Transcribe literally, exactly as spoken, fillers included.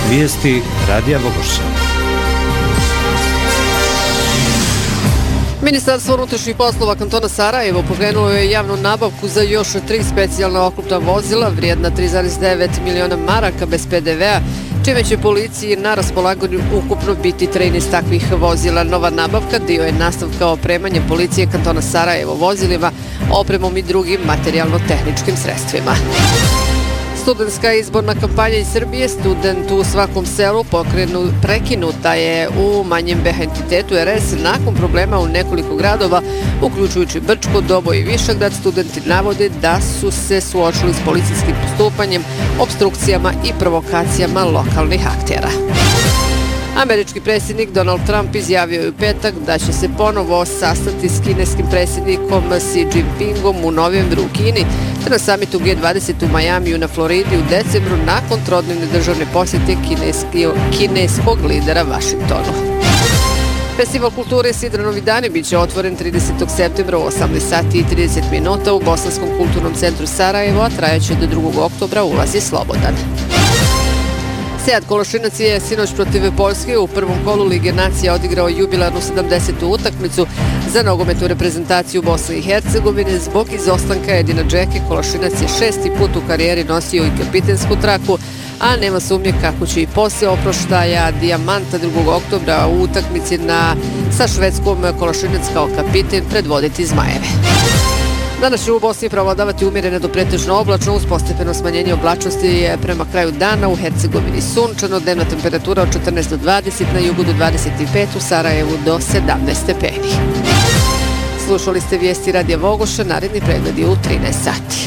Vijesti Radija Vogoša. Ministarstvo unutrašnjih poslova kantona Sarajevo pokrenulo je javnu nabavku za još tri specijalna oklopna vozila vrijedna tri zarez devet miliona maraka bez pe de vea, čime će policiji na raspolaganju ukupno biti trinaest takvih vozila. Nova nabavka dio je nastavka opremanja policije kantona Sarajevo vozilima, opremom i drugim materijalno-tehničkim sredstvima. Studentska izborna kampanja iz Srbije, student u svakom selu, pokrenu, prekinuta je u manjem be ha entitetu er es nakon problema u nekoliko gradova, uključujući Brčko, Doboj i Višegrad. Studenti navode da su se suočili s policijskim postupanjem, opstrukcijama i provokacijama lokalnih aktera. Američki predsjednik Donald Trump izjavio je u petak da će se ponovo sastati s kineskim predsjednikom Xi Jinpingom u novembru u Kini, te na samitu ge dvadeset u Majamiju na Floridi u decembru nakon trodnevne državne posjete kineskog lidera Vašingtonu. Festival kulture Sidranovi dani biće otvoren tridesetog septembra u osamnaest sati i trideset minuta u Bosanskom kulturnom centru Sarajevo, a trajaće do drugog oktobra, ulaz je slobodan. Sead Kološinac je sinoć protiv Poljske u prvom kolu Lige nacija odigrao jubilarnu sedamdesetu utakmicu za nogometnu reprezentaciju Bosne i Hercegovine. Zbog izostanka Edina Džeke, Kološinac je šesti put u karijeri nosio i kapitensku traku, a nema sumnje kako će i poslije oproštaja Dijamanta drugog oktobra u utakmici na, sa Švedskom Kološinac kao kapiten predvoditi Zmajeve. Danas će u Bosni prevladavati umjereno do pretežno oblačno uz postepeno smanjenje oblačnosti prema kraju dana. U Hercegovini sunčano, dnevna temperatura od četrnaest do dvadeset, na jugu do dvadeset pet, u Sarajevu do sedamnaest stepeni. Slušali ste vijesti Radija Vogoša, naredni pregledi u trinaest sati.